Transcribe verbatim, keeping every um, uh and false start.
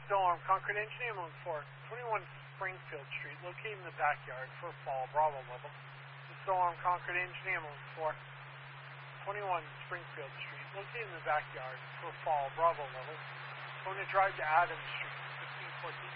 Still armed Concord Engine Ambulance for twenty-one Springfield Street, located in the backyard for fall Bravo level. Still armed Concord Engine Ambulance for twenty-one Springfield Street, located in the backyard for fall Bravo level. Going to drive to Adams Street, fifteen fourteen